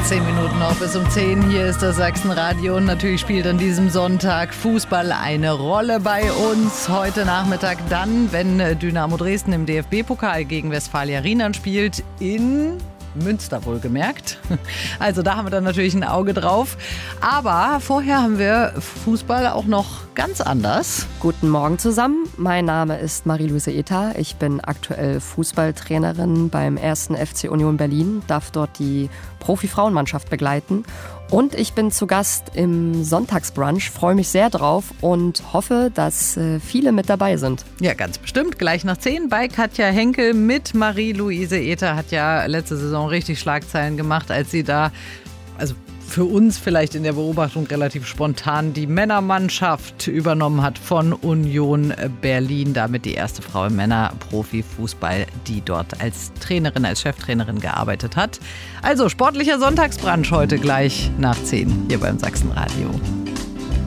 10 Minuten noch bis um 10. Hier ist das Sachsenradio und natürlich spielt an diesem Sonntag Fußball eine Rolle bei uns. Heute Nachmittag dann, wenn Dynamo Dresden im DFB-Pokal gegen Westfalia Riemann spielt, in Münster wohlgemerkt. Also da haben wir dann natürlich ein Auge drauf. Aber vorher haben wir Fußball auch noch ganz anders. Guten Morgen zusammen. Mein Name ist Marie-Louise Ether. Ich bin aktuell Fußballtrainerin beim 1. FC Union Berlin, darf dort die Profi-Frauenmannschaft begleiten. Und ich bin zu Gast im Sonntagsbrunch, freue mich sehr drauf und hoffe, dass viele mit dabei sind. Ja, ganz bestimmt. Gleich nach 10 bei Katja Henkel mit Marie-Louise Ether. Hat ja letzte Saison richtig Schlagzeilen gemacht, als sie da, also für uns vielleicht in der Beobachtung relativ spontan, die Männermannschaft übernommen hat von Union Berlin. Damit die erste Frau im Männer-Profi-Fußball, die dort als Trainerin, als Cheftrainerin gearbeitet hat. Also sportlicher Sonntagsbrunch heute gleich nach 10 hier beim Sachsenradio.